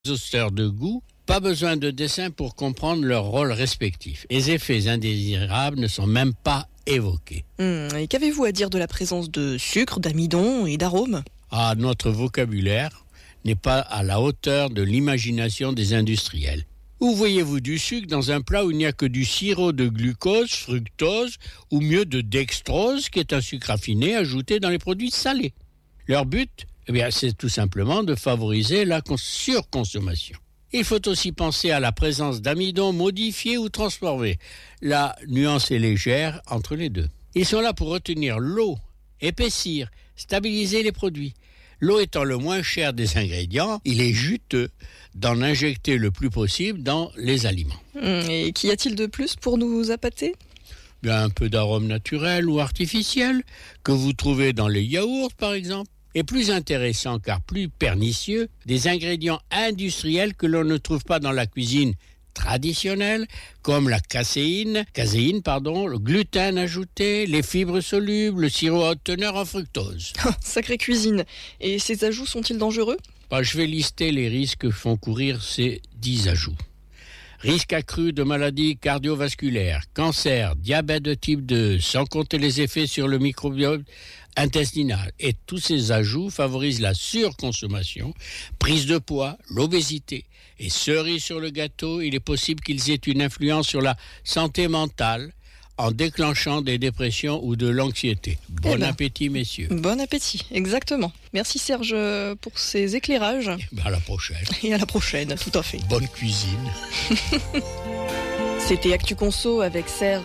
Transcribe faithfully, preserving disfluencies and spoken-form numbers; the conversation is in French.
auteurs de goût, pas besoin de dessin pour comprendre leur rôle respectif. Les effets indésirables ne sont même pas évoqués. Hum, et qu'avez-vous à dire de la présence de sucre, d'amidon et d'arômes ? Ah, notre vocabulaire n'est pas à la hauteur de l'imagination des industriels. Où voyez-vous du sucre dans un plat où il n'y a que du sirop de glucose, fructose ou mieux de dextrose, qui est un sucre raffiné ajouté dans les produits salés. Leur but, eh bien, c'est tout simplement de favoriser la cons- surconsommation. Il faut aussi penser à la présence d'amidon modifié ou transformé. La nuance est légère entre les deux. Ils sont là pour retenir l'eau, épaissir, stabiliser les produits. L'eau étant le moins cher des ingrédients, il est juteux d'en injecter le plus possible dans les aliments. Et qu'y a-t-il de plus pour nous appâter ? Bien, un peu d'arôme naturel ou artificiel que vous trouvez dans les yaourts par exemple. Et plus intéressant car plus pernicieux, des ingrédients industriels que l'on ne trouve pas dans la cuisine traditionnelle, comme la caséine, caséine pardon, le gluten ajouté, les fibres solubles, le sirop à haute teneur en fructose. Sacrée cuisine. Et ces ajouts sont-ils dangereux ? Bah, je vais lister les risques que font courir ces dix ajouts. Risque accru de maladies cardiovasculaires, cancer, diabète de type deux, sans compter les effets sur le microbiote intestinal. Et tous ces ajouts favorisent la surconsommation, prise de poids, l'obésité. Et cerise sur le gâteau, il est possible qu'ils aient une influence sur la santé mentale en déclenchant des dépressions ou de l'anxiété. Bon eh ben, appétit, messieurs. Bon appétit, exactement. Merci Serge pour ces éclairages. Ben à la prochaine. Et à la prochaine, tout à fait. Bonne cuisine. C'était Actu Conso avec Serge.